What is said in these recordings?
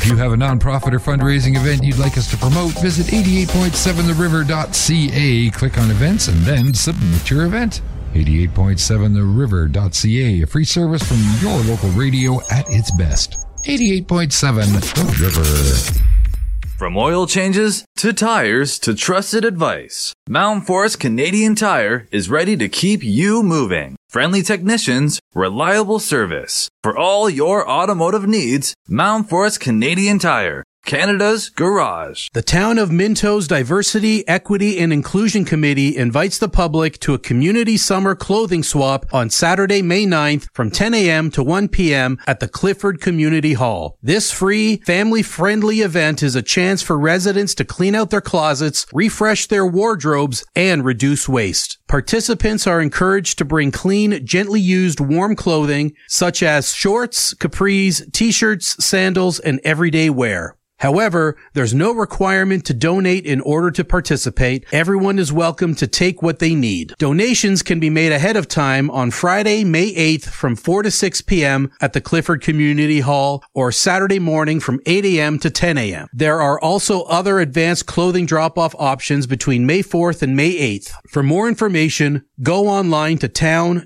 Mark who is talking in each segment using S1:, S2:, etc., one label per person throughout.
S1: If you have a nonprofit or fundraising event you'd like us to promote, visit 88.7theriver.ca, click on events, and then submit your event. 88.7theriver.ca, a free service from your local radio at its best. 88.7 The River.
S2: From oil changes to tires to trusted advice, Mountain Forest Canadian Tire is ready to keep you moving. Friendly technicians, reliable service. For all your automotive needs, Mountain Forest Canadian Tire, Canada's garage.
S3: The Town of Minto's Diversity, Equity, and Inclusion Committee invites the public to a community summer clothing swap on Saturday, May 9th from 10 a.m. to 1 p.m. at the Clifford Community Hall. This free, family-friendly event is a chance for residents to clean out their closets, refresh their wardrobes, and reduce waste. Participants are encouraged to bring clean, gently used warm clothing such as shorts, capris, t-shirts, sandals, and everyday wear. However, there's no requirement to donate in order to participate. Everyone is welcome to take what they need. Donations can be made ahead of time on Friday, May 8th from 4 to 6 p.m. at the Clifford Community Hall or Saturday morning from 8 a.m. to 10 a.m. There are also other advanced clothing drop-off options between May 4th and May 8th. For more information, go online to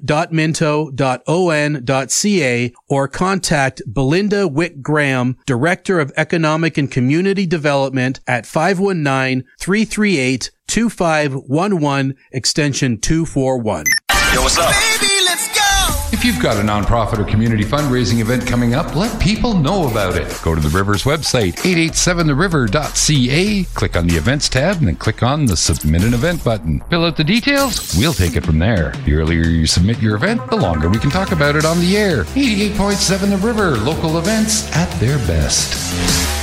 S3: town.minto.on.ca or contact Belinda Wick-Graham, Director of Economic and Community Development at 519-338-2511, extension 241.
S4: Yo, what's up?
S5: Baby, let's go!
S1: If you've got a nonprofit or community fundraising event coming up, let people know about it. Go to the River's website, 887theriver.ca, click on the Events tab, and then click on the Submit an Event button. Fill out the details, we'll take it from there. The earlier you submit your event, the longer we can talk about it on the air. 88.7 The River, local events at their best.